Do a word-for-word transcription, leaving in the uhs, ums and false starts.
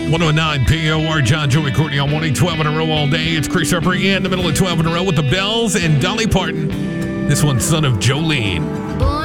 one oh nine P O R, John, Joey, Courtney all morning, twelve in a row all day. It's Chris Harper in the middle of twelve in a row with the Bells and Dolly Parton. This one's Son of Jolene. Born